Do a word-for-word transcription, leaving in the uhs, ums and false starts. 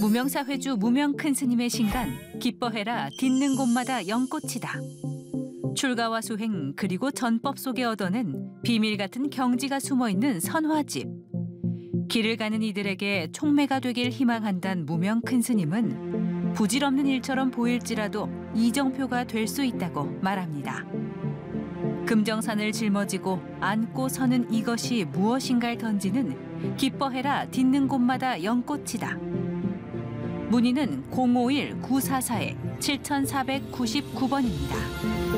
무명사회주 무명 큰 스님의 신간 기뻐해라 딛는 곳마다 연꽃이다. 출가와 수행 그리고 전법 속에 얻어낸 비밀 같은 경지가 숨어있는 선화집. 길을 가는 이들에게 촉매가 되길 희망한단 무명 큰 스님은 부질없는 일처럼 보일지라도 이정표가 될 수 있다고 말합니다. 금정산을 짊어지고 안고 서는 이것이 무엇인가를 던지는 기뻐해라 딛는 곳마다 연꽃이다. 문의는 공오일 구사사 칠사구구 번입니다.